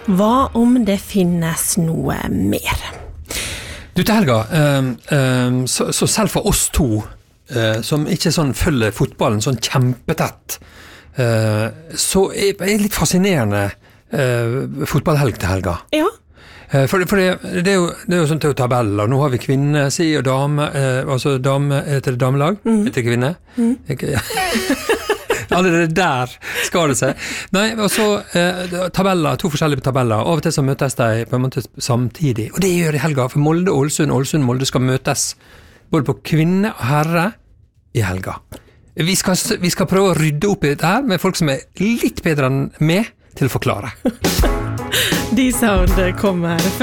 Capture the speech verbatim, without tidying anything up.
Hva om det finnes noe mer? Du, til helga, um, um, så, så selv for oss to, uh, som ikke sånn følger fotballen sånn kjempetett, uh, så er det litt fascinerende uh, fotballhelg til helga. Ja. Uh, for for det, det, er jo, det er jo sånn til tabeller. Nå har vi kvinne, si, og dame, uh, altså dame, heter det damelag? Mm. Heter det kvinne? Mm. Ikke, allerede der skal det seg. Nei, og så eh, tabeller, to forskjellige tabeller. Av og til så møtes de på en måte samtidig. Og det gjør i helga, for Molde, Ålesund, Ålesund, Molde skal møtes både på kvinne og herre i helga. Vi skal, vi skal prøve å rydde opp i dette her med folk som er litt bedre enn meg til å forklare. De sound kommer